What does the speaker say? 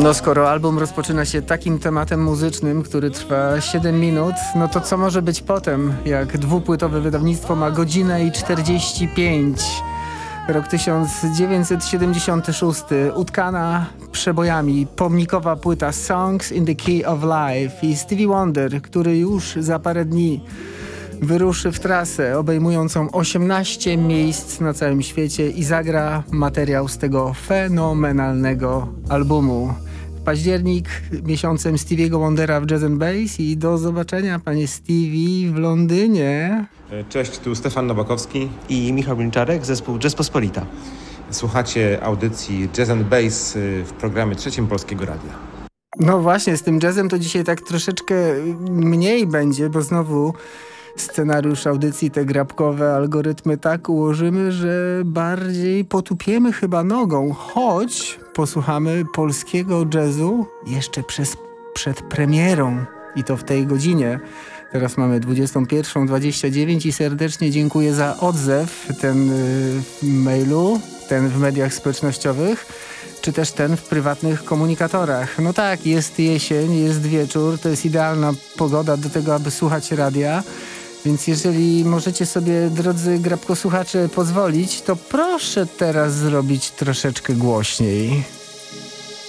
No skoro album rozpoczyna się takim tematem muzycznym, który trwa 7 minut, no to co może być potem, jak dwupłytowe wydawnictwo ma godzinę i 45. Rok 1976, utkana przebojami, pomnikowa płyta Songs in the Key of Life i Stevie Wonder, który już za parę dni wyruszy w trasę obejmującą 18 miejsc na całym świecie i zagra materiał z tego fenomenalnego albumu. Październik miesiącem Stevie'ego Wondera w Jazz and Bass i do zobaczenia, panie Stevie, w Londynie. Cześć, tu Stefan Nowakowski i Michał Glinczarek, zespół Rzeczpospolita. Słuchacie audycji Jazz and Bass w programie Trzecim Polskiego Radia. No właśnie, z tym jazzem to dzisiaj tak troszeczkę mniej będzie, bo znowu scenariusz audycji, te grabkowe algorytmy tak ułożymy, że bardziej potupiemy chyba nogą, choć posłuchamy polskiego jazzu jeszcze przed premierą i to w tej godzinie. Teraz mamy 21:29 i serdecznie dziękuję za odzew, ten w mailu, ten w mediach społecznościowych, czy też ten w prywatnych komunikatorach. No tak, jest jesień, jest wieczór, to jest idealna pogoda do tego, aby słuchać radia. Więc jeżeli możecie sobie, drodzy grabkosłuchacze, pozwolić, to proszę teraz zrobić troszeczkę głośniej.